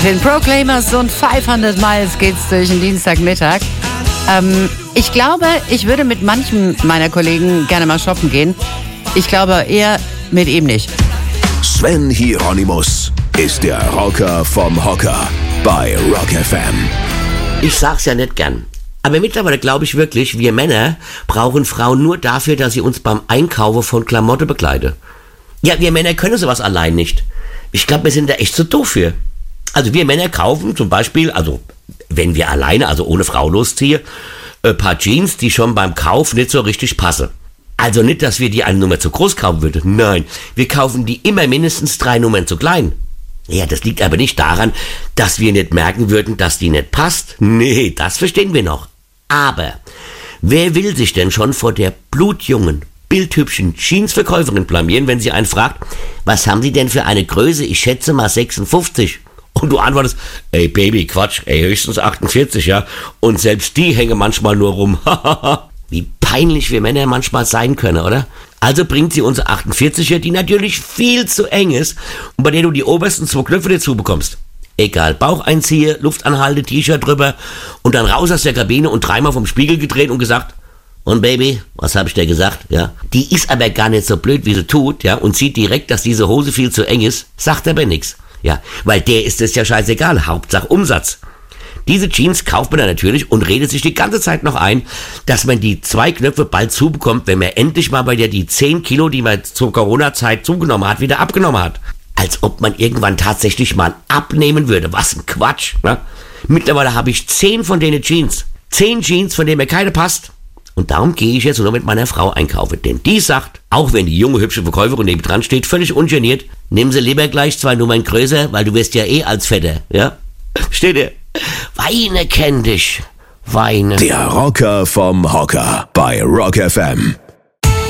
Mit den Proclaimers und 500 Miles geht's durch den Dienstagmittag. Ich glaube, ich würde mit manchen meiner Kollegen gerne mal shoppen gehen. Ich glaube eher mit ihm nicht. Sven Hieronymus ist der Rocker vom Hocker bei Rock FM. Ich sag's ja nicht gern. Aber mittlerweile glaube ich wirklich, wir Männer brauchen Frauen nur dafür, dass sie uns beim Einkaufen von Klamotte begleiten. Ja, wir Männer können sowas allein nicht. Ich glaube, wir sind da echt zu doof für. Also wir Männer kaufen zum Beispiel, also wenn wir alleine, also ohne Frau losziehen, ein paar Jeans, die schon beim Kauf nicht so richtig passen. Also nicht, dass wir die eine Nummer zu groß kaufen würden. Nein, wir kaufen die immer mindestens 3 Nummern zu klein. Ja, das liegt aber nicht daran, dass wir nicht merken würden, dass die nicht passt. Nee, das verstehen wir noch. Aber wer will sich denn schon vor der blutjungen, bildhübschen Jeansverkäuferin blamieren, wenn sie einen fragt, was haben Sie denn für eine Größe? Ich schätze mal 56. Und du antwortest, ey Baby, Quatsch, ey, höchstens 48, ja. Und selbst die hängen manchmal nur rum. Wie peinlich wir Männer manchmal sein können, oder? Also bringt sie unsere 48er, die natürlich viel zu eng ist und bei der du die obersten 2 Knöpfe dazu bekommst. Egal, Bauch einziehe, Luft anhalte, T-Shirt drüber und dann raus aus der Kabine und 3-mal vom Spiegel gedreht und gesagt, und Baby, was hab ich dir gesagt, ja? Die ist aber gar nicht so blöd, wie sie tut, ja, und sieht direkt, dass diese Hose viel zu eng ist, sagt aber nix. Ja, weil der ist es ja scheißegal, Hauptsache Umsatz. Diese Jeans kauft man dann natürlich und redet sich die ganze Zeit noch ein, dass man die 2 Knöpfe bald zubekommt, wenn man endlich mal bei der die 10 Kilo, die man zur Corona-Zeit zugenommen hat, wieder abgenommen hat. Als ob man irgendwann tatsächlich mal abnehmen würde. Was ein Quatsch. Ne? Mittlerweile habe ich 10 von denen Jeans. 10 Jeans, von denen mir keine passt. Und darum gehe ich jetzt nur mit meiner Frau einkaufen. Denn die sagt, auch wenn die junge, hübsche Verkäuferin neben dran steht, völlig ungeniert, nimm sie lieber gleich 2 Nummern größer, weil du wirst ja eh als Fetter. Ja? Steht ihr? Weine kenn dich. Weine. Der Rocker vom Hocker bei Rock FM.